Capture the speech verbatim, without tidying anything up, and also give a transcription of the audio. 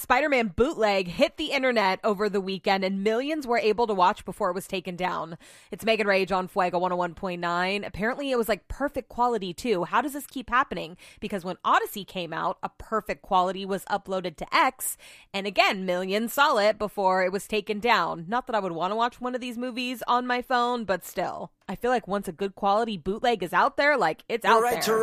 Spider-Man bootleg hit the internet over the weekend, and millions were able to watch before it was taken down. It's Megan Rage on Fuego one oh one point nine. Apparently, it was like perfect quality, too. How does this keep happening? Because when Odyssey came out, a perfect quality was uploaded to X, and again, millions saw it before it was taken down. Not that I would want to watch one of these movies on my phone, but still. I feel like once a good quality bootleg is out there, like, it's out there.